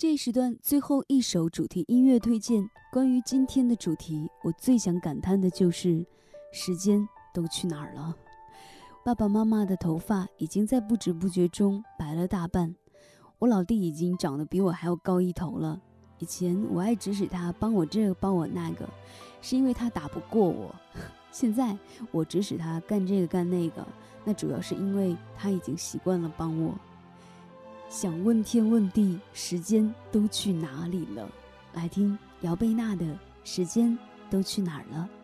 这一时段最后一首主题音乐推荐，关于今天的主题，我最想感叹的就是时间都去哪儿了。爸爸妈妈的头发已经在不知不觉中白了大半，我老弟已经长得比我还要高一头了。以前我爱指使他帮我这个帮我那个，是因为他打不过我。现在我指使他干这个干那个，那主要是因为他已经习惯了帮我。想问天问地，时间都去哪里了？来听姚贝娜的《时间都去哪儿了》。